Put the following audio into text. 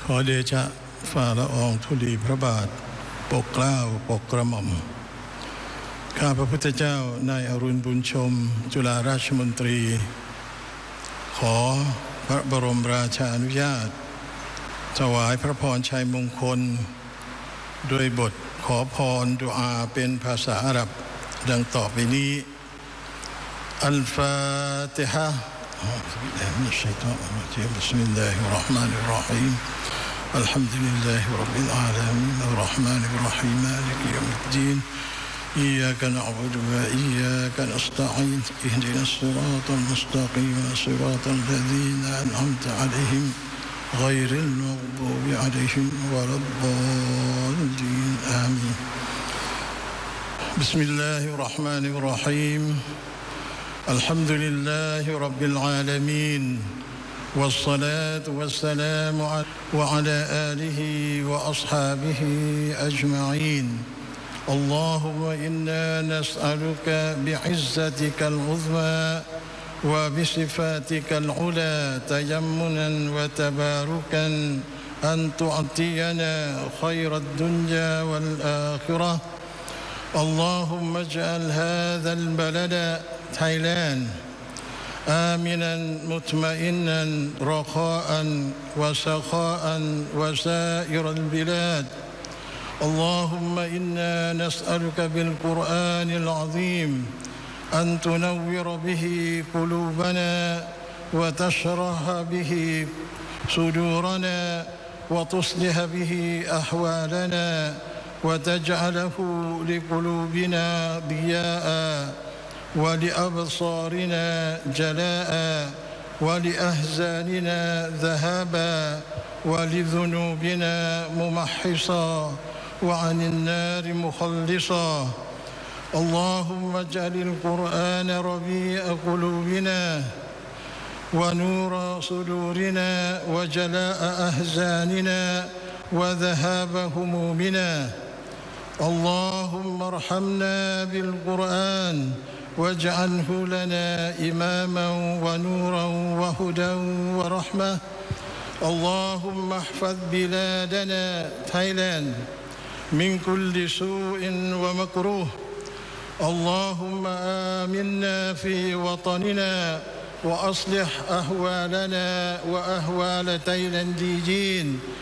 ขอเดชะฝ่าละอองธุลีพระบาทปกเกล้าปกกระหม่อมข้าพระพุทธเจ้านายอรุณบุญชมจุฬาราชมนตรีขอพระบรมราชานุญาตถวายพระพรชัยมงคลโดยบทขอพรดุอาเป็นภาษาอาหรับดังต่อไปนี้อัลฟาติฮะبسم الله الرحمن الرحيم الحمد لله رب العالمين الرحمن الرحيم مالك يوم الدين إياك نعبد وإياك نستعين اهدنا الصراط المستقيم صراط الذين أنعمت عليهم غير المغضوب عليهم ولا الضالين آمين بسم الله الرحمن الرحيم الحمد لله رب العالمين والصلاة والسلام وعلى آله وأصحابه أجمعين اللهم إنا نسألك بعزتك العظمى وبصفاتك العلى تيمنا وتباركا أن تعطينا خير الدنيا والآخرة اللهم اجعل هذا البلد تايلاند آمنا مطمئنا رخاء وسخاء وسائر البلاد اللهم إنا نسألك بالقرآن العظيم أن تنور به قلوبنا وتشرح به صدورنا وتصلح به أحوالنا وتجعله لقلوبنا ضياء ولأبصارنا جلاء ولأحزاننا ذهابا ولذنوبنا ممحصا وعن النار مخلصا اللهم اجعل القرآن ربيع قلوبنا ونور صدورنا وجلاء أحزاننا وذهاب همومنا اللهم ارحمنا بالقرآن واجعله لنا إماما ونورا وهدى ورحمة اللهم احفظ بلادنا تايلاند من كل سوء ومكروه اللهم آمنا في وطننا وأصلح أهوالنا وأهوال تايلانديين